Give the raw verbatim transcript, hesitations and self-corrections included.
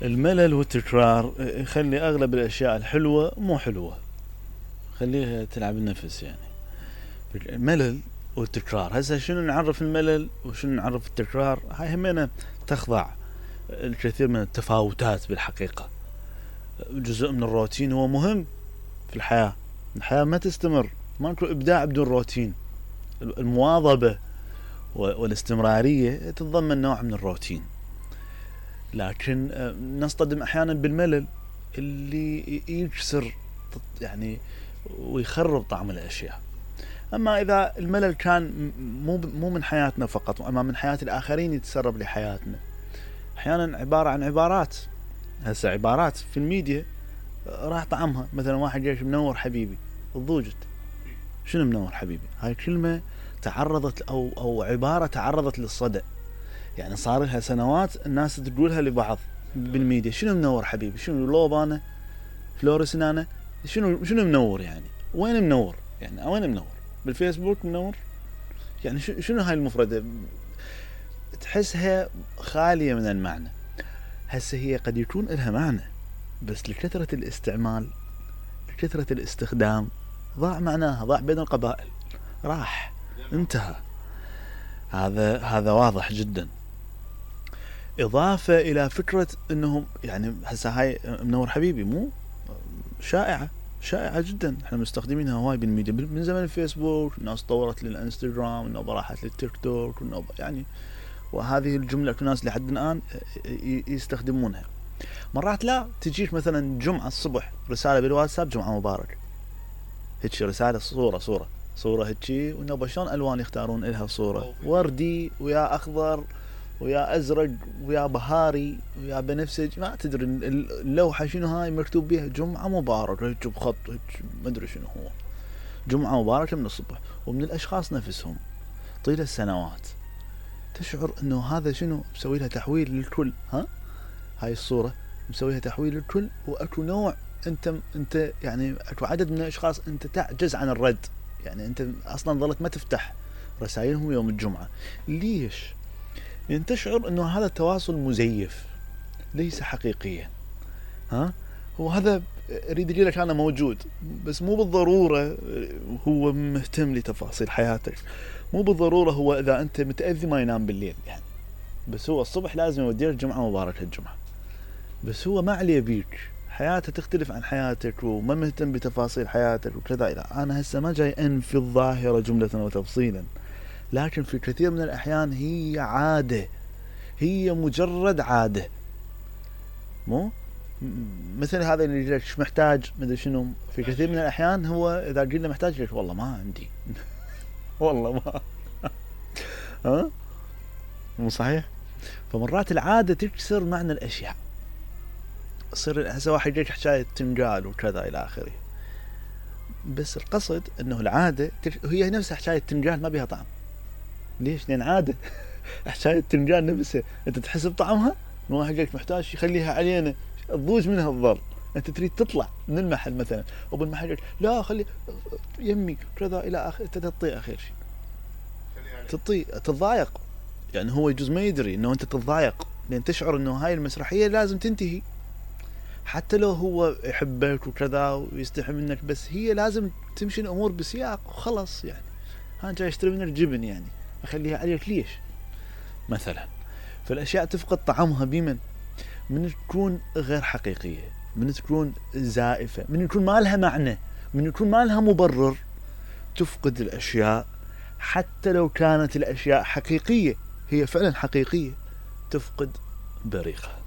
الملل والتكرار يخلي أغلب الأشياء الحلوة مو حلوة، خليها تلعب النفس. يعني الملل والتكرار، هسه شنو نعرف الملل وشنو نعرف التكرار؟ هاي همينة تخضع الكثير من التفاوتات بالحقيقة. جزء من الروتين هو مهم في الحياة. الحياة ما تستمر، ماكو إبداع بدون روتين. المواظبة والاستمرارية تتضمن نوع من الروتين، لكن نصطدم أحيانا بالملل اللي يكسر يعني ويخرب طعم الأشياء. أما إذا الملل كان مو مو من حياتنا فقط، وأما من حياة الآخرين يتسرب لحياتنا، أحيانا عبارة عن عبارات. هسه عبارات في الميديا راح طعمها، مثلا واحد جايش منور حبيبي، الضوجت شنو منور حبيبي؟ هاي كلمة تعرضت أو أو عبارة تعرضت للصدى، يعني صار لها سنوات الناس تقولها لبعض بالميديا. شنو منور حبيبي؟ شنو لوبانة فلورس انا؟ شنو شنو منور يعني؟ وين منور يعني؟ وين منور؟ بالفيسبوك منور يعني؟ شنو هاي المفردة؟ تحسها خالية من المعنى. هسه هي قد يكون لها معنى، بس لكثرة الاستعمال، لكثرة الاستخدام، ضاع معناها، ضاع بين القبائل، راح انتهى. هذا هذا واضح جدا. إضافة إلى فكرة إنهم يعني هسه هاي منور حبيبي مو شائعة، شائعة جدا، احنا مستخدمينها هواي بالميديا من زمن الفيسبوك. الناس طورت للانستغرام، النوبة راحت للتيك توك، النوبة يعني، وهذه الجملة الناس لحد الآن يستخدمونها. مرات لا تجيك مثلا جمعة الصبح رسالة بالواتساب: جمعة مبارك، هيك رسالة صورة صورة صورة هيك، والنوبة شلون ألوان يختارون إلها صورة، وردي ويا أخضر ويا أزرق ويا بهاري ويا بنفسج، ما تدري اللوحة شنو هاي مكتوب بها جمعة مبارك هيك بخط هيك ما أدري شنو هو. جمعة مباركة من الصبح. ومن الأشخاص نفسهم طيلة السنوات تشعر إنه هذا شنو مسوي لها تحويل للكل. ها هاي الصورة مسويها تحويل للكل، وأكو نوع أنت أنت يعني أكو عدد من الأشخاص أنت تعجز عن الرد، يعني أنت أصلا ظلت ما تفتح رسائلهم يوم الجمعة. ليش؟ يعني تشعر انه هذا التواصل مزيف، ليس حقيقيا. ها هو هذا اريد اقول لك انا موجود، بس مو بالضروره هو مهتم لتفاصيل حياتك، مو بالضروره هو اذا انت متاذي ما ينام بالليل يعني، بس هو الصبح لازم يودي لك جمعه مباركه الجمعه، بس هو ما عليه بيك، حياته تختلف عن حياتك وما مهتم بتفاصيل حياتك وكذا. الى انا هسه ما جاي انفي الظاهره جمله وتفصيلا، لكن في كثير من الأحيان هي عادة، هي مجرد عادة. مو مثل هذا اللي يقول لك محتاج مدري شنو، في كثير من الأحيان هو إذا قلنا محتاج لك والله ما عندي والله ما ها مو صحيح. فمرات العادة تكسر معنى الأشياء. صير هسه واحد يجيك حكاية تنجال وكذا إلى آخره، بس القصد إنه العادة هي نفسها حكاية تنجال ما بيها طعم. ليش؟ لأن عادة حكاية التنجان نفسها أنت تحس بطعمها، من واحد جاك محتاج يخليها علينا تضوج منها الضل، أنت تريد تطلع من المحل مثلا، وبالمحل جاك لا خلي يمي كذا إلى آخر، أنت تطيع آخر شيء تطيع تتضايق، يعني هو يجوز ما يدري إنه أنت تتضايق، لأن تشعر إنه هاي المسرحية لازم تنتهي، حتى لو هو يحبك وكذا ويستحي منك، بس هي لازم تمشي الأمور بسياق وخلص. يعني ها جاي اشتري منك جبن يعني أخليها عليك ليش مثلا؟ فالأشياء تفقد طعمها بمن؟ من تكون غير حقيقية، من تكون زائفة، من يكون ما لها معنى، من يكون ما لها مبرر، تفقد الأشياء. حتى لو كانت الأشياء حقيقية، هي فعلا حقيقية، تفقد بريقها.